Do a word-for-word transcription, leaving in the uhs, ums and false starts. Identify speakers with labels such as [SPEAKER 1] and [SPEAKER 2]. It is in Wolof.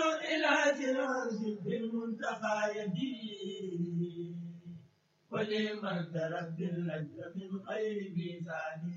[SPEAKER 1] إلى جناز بالمنتهى يدي ولمن ترد اللجل من غير ميزان